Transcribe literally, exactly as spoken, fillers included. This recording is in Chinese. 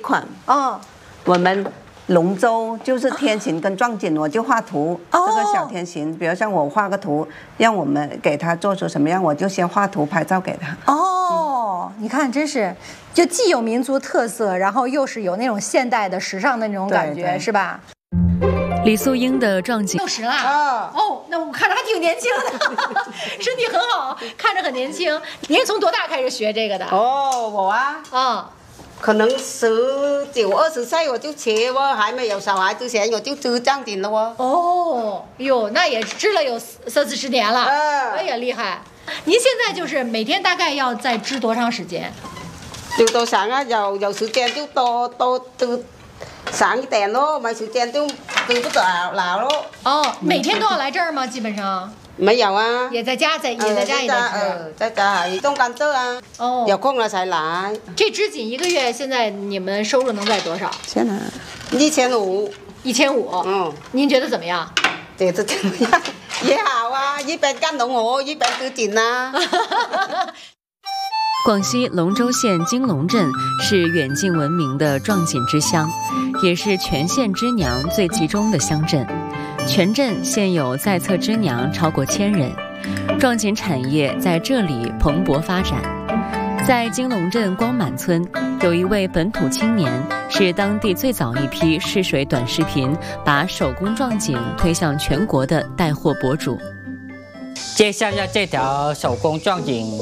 款。 哦， 我们龙舟就是天琴跟壮锦，我就画图。 哦、 这个小天琴，比如像我画个图，让我们给他做出什么样，我就先画图拍照给他。 哦，嗯、你看，真是就既有民族特色，然后又是有那种现代的时尚的那种感觉，是吧？ 李素英的壮锦六十了啊！哦，那我看着还挺年轻的，身体很好，看着很年轻。您是从多大开始学这个的？ 哦，我啊， 啊。 可能十九二十岁我就学哦，还没有小孩之前我就织帐锦了哦。 哦，哟，那也织了有三四十年了， 嗯、 哎呀，厉害！您现在就是每天大概要再织多长时间？ 就多长啊，有有时间就多多织长一点咯，没时间就织不了了咯。 哦，每天都要来这儿吗？基本上。 没有啊， 也在家，在也在家也在织， 呃，在家还种甘蔗啊。哦，有空了才来。 这织锦一个月现在你们收入能在多少？ 现在一千五。 一千五。嗯，您觉得怎么样？ 觉得怎么样？也好啊，一边干农活一边织锦呐。 广西龙州县金龙镇是远近闻名的壮锦之乡，也是全县织娘最集中的乡镇。全镇现有在册织娘超过千人，壮锦产业在这里蓬勃发展。在金龙镇光满村，有一位本土青年，是当地最早一批试水短视频把手工壮锦推向全国的带货博主。 介绍一下这条手工壮锦